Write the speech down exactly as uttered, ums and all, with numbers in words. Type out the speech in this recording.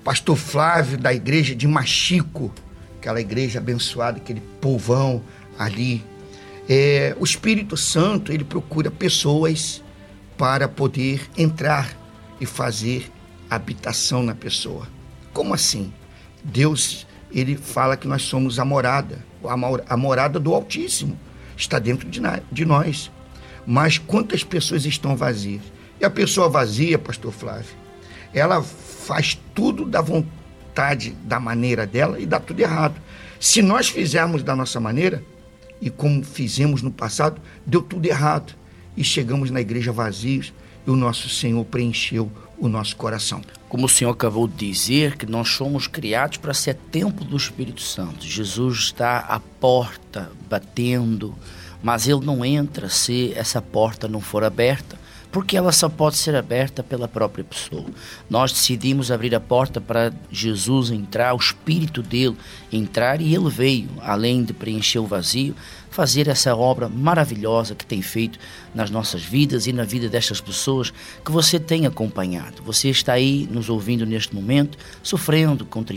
pastor Flávio, da igreja de Machico, aquela igreja abençoada, aquele povão ali. É, o Espírito Santo, ele procura pessoas para poder entrar e fazer habitação na pessoa. Como assim? Deus, ele fala que nós somos a morada, a morada do Altíssimo, está dentro de, na, de nós. Mas quantas pessoas estão vazias? E a pessoa vazia, pastor Flávio, ela faz tudo da vontade, da maneira dela, e dá tudo errado. Se nós fizermos da nossa maneira, e como fizemos no passado, deu tudo errado. E chegamos na igreja vazios, e o nosso Senhor preencheu o nosso coração. Como o Senhor acabou de dizer, que nós somos criados para ser templo do Espírito Santo. Jesus está à porta, batendo, mas Ele não entra se essa porta não for aberta, porque ela só pode ser aberta pela própria pessoa. Nós decidimos abrir a porta para Jesus entrar, o Espírito dele entrar, e Ele veio, além de preencher o vazio, fazer essa obra maravilhosa que tem feito nas nossas vidas e na vida destas pessoas que você tem acompanhado. Você está aí nos ouvindo neste momento, sofrendo com tristeza,